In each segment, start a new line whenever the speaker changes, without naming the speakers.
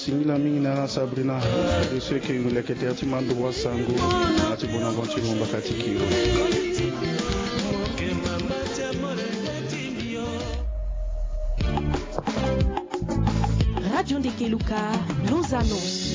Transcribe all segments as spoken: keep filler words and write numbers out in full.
Singila mingi Sabrina de ceux qui ont les quêtes mandu wasangu ati Bonaventure mbakati kiyo.
Radio Ndekeluka nous annonce.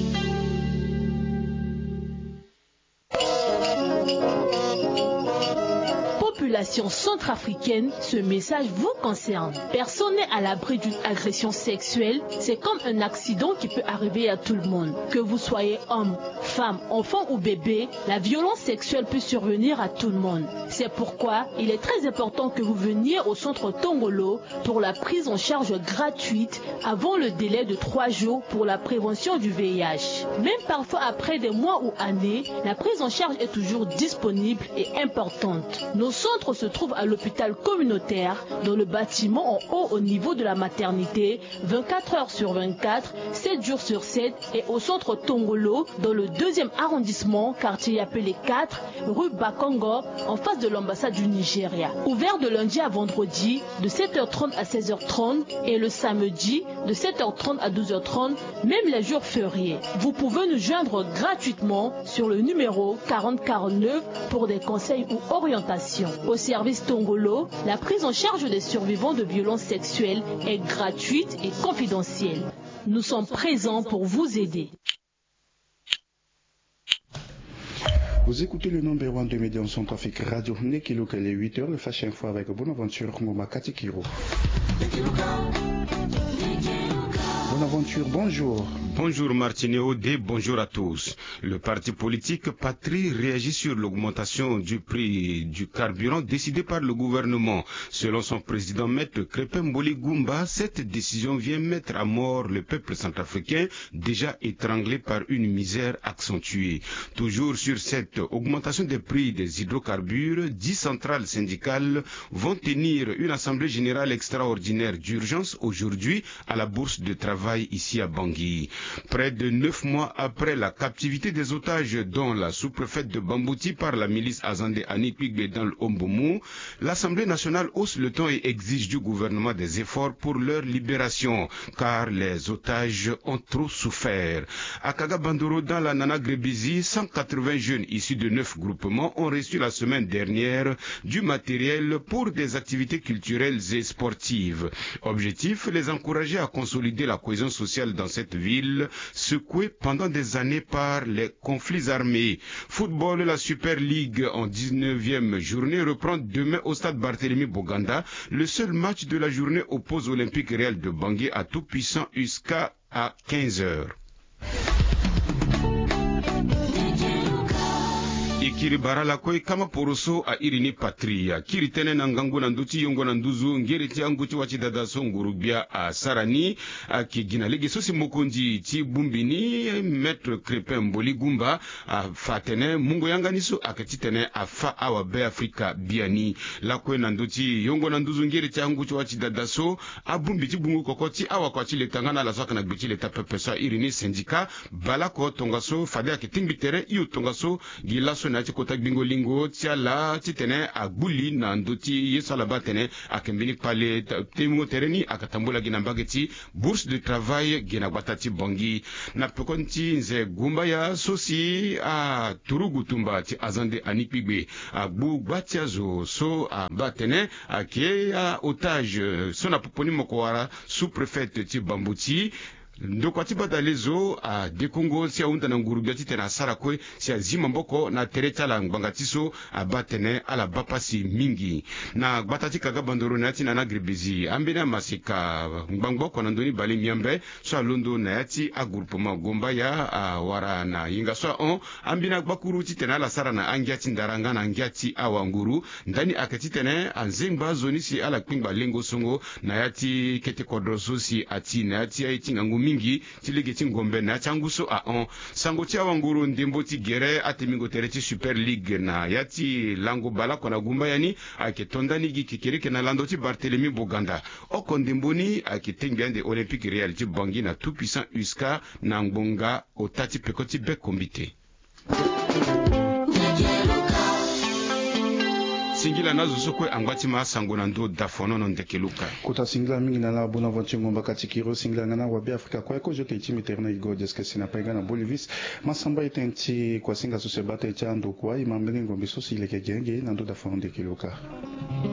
Population centrafricaine, ce message vous concerne. Personne n'est à l'abri d'une agression sexuelle. C'est comme un accident qui peut arriver à tout le monde. Que vous soyez homme, femme, enfant ou bébé, la violence sexuelle peut survenir à tout le monde. C'est pourquoi il est très important que vous veniez au centre Tongolo pour la prise en charge gratuite avant le délai de trois jours pour la prévention du V I H. Même parfois après des mois ou années, la prise en charge est toujours disponible et importante. Nos centres se trouvent à l'hôpital communautaire, dans le bâtiment en haut au niveau de la maternité, vingt-quatre heures sur vingt-quatre, sept jours sur sept, et au centre Tongolo, dans le deuxième arrondissement, quartier appelé quatre, rue Bakongo, en face de l'ambassade du Nigeria. Ouvert de lundi à vendredi, de sept heures trente à seize heures trente, et le samedi, de sept heures trente à douze heures trente, même les jours fériés. Vous pouvez nous joindre gratuitement sur le numéro quarante quarante-neuf pour des conseils ou orientations. Au service Tongolo, la prise en charge des survivants de violences sexuelles est gratuite et confidentielle. Nous sommes présents pour vous aider.
Vous écoutez le numéro un de médias en Centrafrique, Radio Ndekeluka, les huit heures, le Fashion Info avec Bonaventure Mbakati Kiro. Bonaventure, bonjour.
Bonjour Martinéo, et bonjour à tous. Le parti politique Patrie réagit sur l'augmentation du prix du carburant décidée par le gouvernement. Selon son président Maître Crépin Mboli Goumba, cette décision vient mettre à mort le peuple centrafricain déjà étranglé par une misère accentuée. Toujours sur cette augmentation des prix des hydrocarbures, dix centrales syndicales vont tenir une assemblée générale extraordinaire d'urgence aujourd'hui à la bourse de travail ici à Bangui. Près de neuf mois après la captivité des otages dont la sous-préfète de Bambouti par la milice Azande Anipigbe dans le Omboumou, l'Assemblée nationale hausse le ton et exige du gouvernement des efforts pour leur libération, car les otages ont trop souffert. À Kagabandoro, dans la Nana Grébizi, cent quatre-vingts jeunes issus de neuf groupements ont reçu la semaine dernière du matériel pour des activités culturelles et sportives. Objectif, les encourager à consolider la cohésion sociale dans cette ville secouée pendant des années par les conflits armés. Football, la Super League en dix-neuvième journée reprend demain au stade Barthélemy Boganda. Le seul match de la journée oppose Olympique Réal de Bangui à tout-puissant U S C A à quinze heures. Ikiri barala koi kama poroso a irini patria. Kiri tene na ngangu na nduti yongo na nduzu ngeri ti anguti wachi dada so ngurubia a sarani a kigina legi sosi mokonji ti bumbini Maître Crépin Mboli Goumba a fatene mungo yanganiso akati tene a fa awa be Afrika biani. La koi na nduti yongo na nduzu ngeri ti anguti wachi dada so a bumbi ti bungu kokoti awa kwa chi letangana la soka na gbichi leta pepeso irini sindika balako tongaso fade akitimbi tere iyo tongaso gilaso na chikota bingo lingo tiala titene agbuli na ndoti yesala batene akembini pale temungo tereni akatambula gina mbageti bourse de travail gina batati Bangui na pekonti nze Gumba ya sosi a turugu tumba ti Azande Anipigbe agbu batiazo so a batene ake a otage so na poponi mokowara sous-préfète ti Bambouti ndokwati badalezo a dekongo sia unta na ngurubia titena sarakwe sia zima mboko na tereta la ngangatiso a batene ala bapasi mingi na batati kaga bandoro na tina na gribizi ambena masika ngbangbo na ndoni bali miambe so londo na yati a groupement Gomba ya a wara na yinga so on ambina bakuru titena la sara na angiati ndaranga na angiati awanguru ndani akati tene anzemba zoni si ala kpingba lengo songo na yati kete kodroso si ati na yati aiti ngangu mingi tilege tingombe na changuso a on sango tia wanguru ndembo ti gere atemingo tereti Super League na yati lango bala kona Gumba yani aketondani gi kikereke na lando ti Barthélemy Boganda oko ndemboni aketengande Olympique Réal ti Bangui na tout puissant U S C A na ngbonga otati pekoti be kombite. singila nazo sokwe angwati masango na ndo dafono no ndekeluka
kota singila mingi na la Bonaventure ngomba katikiro singila ngana wa bia Afrika kwa ko jote chimi terna igo deske sina paiga na Bolivis masamba itenti kwa singa so se bate chando kwa imambeni ngombe so si leke genge na ndo dafono ndekeluka